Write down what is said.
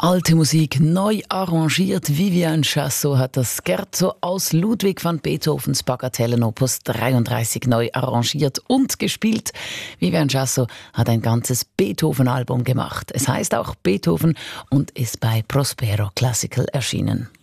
Alte Musik neu arrangiert. Vivian Chassot hat das Scherzo aus Ludwig van Beethovens Bagatellen Opus 33 neu arrangiert und gespielt. Vivian Chassot hat ein ganzes Beethoven-Album gemacht. Es heißt auch Beethoven und ist bei Prospero Classical erschienen.